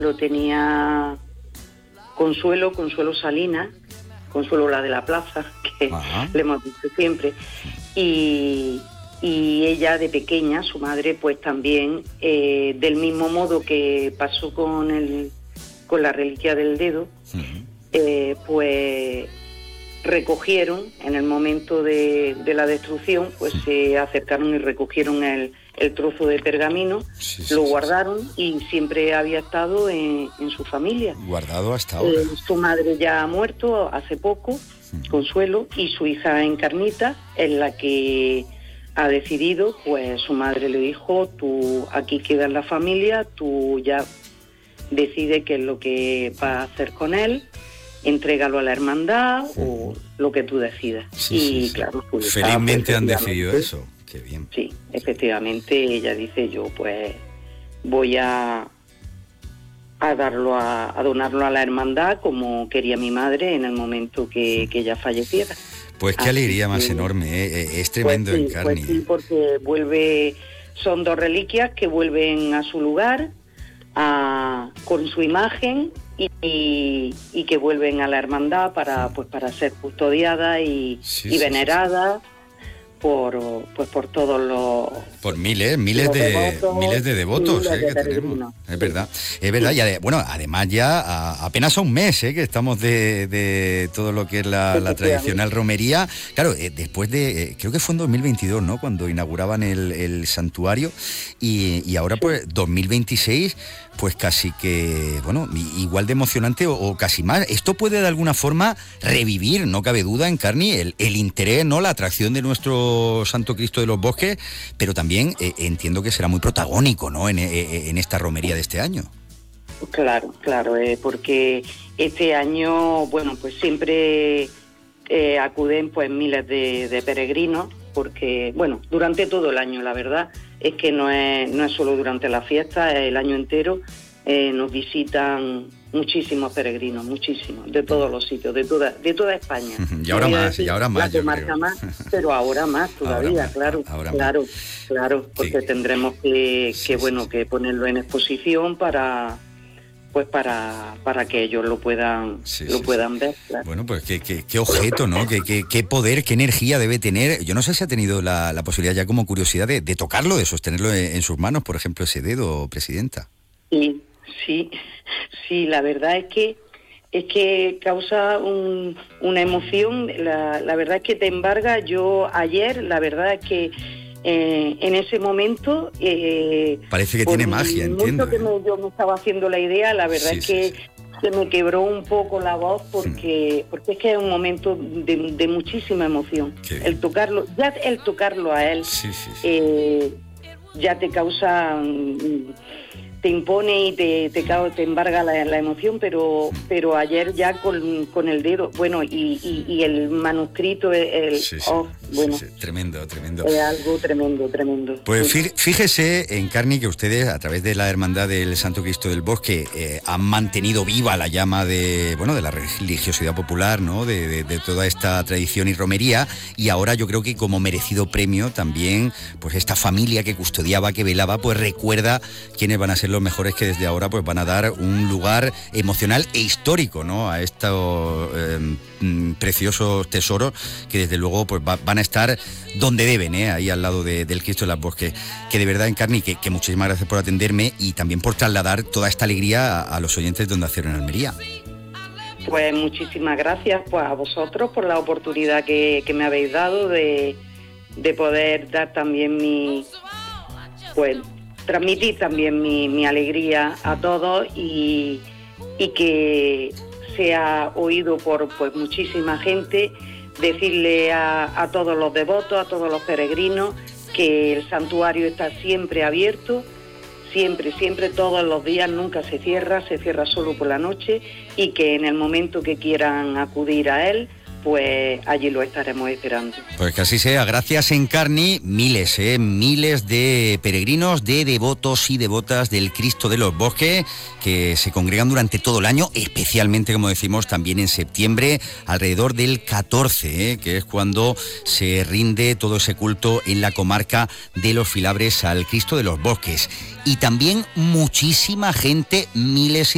lo tenía Consuelo Salinas, Consuelo la de la plaza, que le hemos dicho siempre, y ella de pequeña, su madre, pues también, del mismo modo que pasó con la reliquia del dedo, pues recogieron, en el momento de la destrucción, pues se acercaron y recogieron el trozo de pergamino, lo guardaron y siempre había estado en su familia. Guardado hasta ahora. Su madre ya ha muerto hace poco, Consuelo, y su hija Encarnita es la que ha decidido, pues su madre le dijo, tú aquí queda en la familia, tú ya decides qué es lo que vas a hacer con él, entrégalo a la hermandad o lo que tú decidas. Claro, pues, felizmente han decidido eso. Qué bien. Sí, efectivamente, ella dice, yo pues voy a donarlo a la hermandad como quería mi madre en el momento que ella falleciera. Pues qué alegría más enorme, es tremendo, pues Encarni. Pues sí, porque son 2 reliquias que vuelven a su lugar, con su imagen y que vuelven a la hermandad para ser custodiadas y veneradas por todos los... Por miles de devotos que tenemos. Es verdad. Y además ya apenas a un mes que estamos de todo lo que es la tradicional romería. Claro, después de, creo que fue en 2022, ¿no?, cuando inauguraban el santuario, y ahora pues 2026, pues casi que, igual de emocionante o casi más. Esto puede de alguna forma revivir, no cabe duda, Encarni, el interés, ¿no?, la atracción de nuestro Santo Cristo de los Bosques, pero también entiendo que será muy protagónico, ¿no?, en esta romería de este año. Claro, porque este año, pues siempre acuden pues miles de peregrinos, porque, durante todo el año, la verdad es que no es solo durante la fiesta, es el año entero. Nos visitan muchísimos peregrinos, de todos los sitios, de toda España. Y ahora más, la comarca más, pero ahora más todavía, claro, porque tendremos que ponerlo en exposición para que ellos lo puedan ver. Claro. Bueno, pues qué objeto, ¿no? Qué poder, qué energía debe tener. Yo no sé si ha tenido la posibilidad, ya como curiosidad, de tocarlo, de sostenerlo en sus manos, por ejemplo, ese dedo, Presidenta. Sí, la verdad es que causa una emoción. La verdad es que te embarga. Yo ayer, la verdad es que en ese momento... parece que tiene magia, entiendo. Yo me estaba haciendo la idea, la verdad es que se me quebró un poco la voz porque es que es un momento de muchísima emoción. El tocarlo a él, ya te causa... te impone y te embarga la emoción, pero ayer ya con el dedo, y el manuscrito, tremendo. Es algo tremendo. Pues fíjese, Encarni, que ustedes, a través de la Hermandad del Santo Cristo del Bosque, han mantenido viva la llama de la religiosidad popular, ¿no?, de toda esta tradición y romería, y ahora yo creo que como merecido premio también, pues esta familia que custodiaba, que velaba, pues recuerda quiénes van a ser los mejores que desde ahora pues van a dar un lugar emocional e histórico, ¿no?, a estos preciosos tesoros que desde luego pues van a estar donde deben, ahí al lado del Cristo de los Bosques. Que de verdad, Encarni, que muchísimas gracias por atenderme y también por trasladar toda esta alegría a los oyentes de Onda Cero en Almería. Pues muchísimas gracias a vosotros por la oportunidad que me habéis dado de poder dar también transmitir también mi alegría a todos y que sea oído por muchísima gente, decirle a todos los devotos, a todos los peregrinos, que el santuario está siempre abierto, siempre, todos los días, nunca se cierra solo por la noche, y que en el momento que quieran acudir a él, pues allí lo estaremos esperando. Pues que así sea. Gracias, Encarni. Miles de peregrinos, de devotos y devotas del Cristo de los Bosques que se congregan durante todo el año, especialmente, como decimos, también en septiembre, alrededor del 14, que es cuando se rinde todo ese culto en la comarca de los Filabres al Cristo de los Bosques. Y también muchísima gente, miles